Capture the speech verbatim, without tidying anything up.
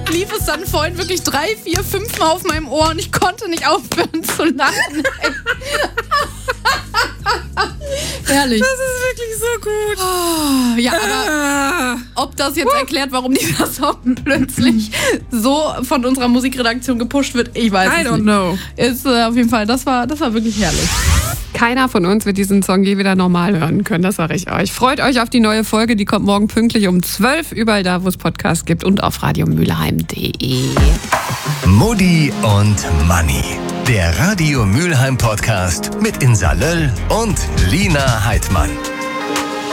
lief es dann vorhin wirklich drei, vier, fünf Mal auf meinem Ohr und ich konnte nicht aufhören zu lachen. Herrlich. Das ist wirklich so gut. Oh, ja, aber ob das jetzt erklärt, warum dieser Song plötzlich so von unserer Musikredaktion gepusht wird, ich weiß I es don't nicht. know. Ist äh, auf jeden Fall, das war, das war wirklich herrlich. Keiner von uns wird diesen Song je wieder normal hören können, das sage ich euch. Freut euch auf die neue Folge, die kommt morgen pünktlich um zwölf, überall da, wo es Podcasts gibt und auf radiomülheim punkt de. Mutti und Manni, der Radio Mülheim Podcast mit Insa Löll und Lina Heidmann.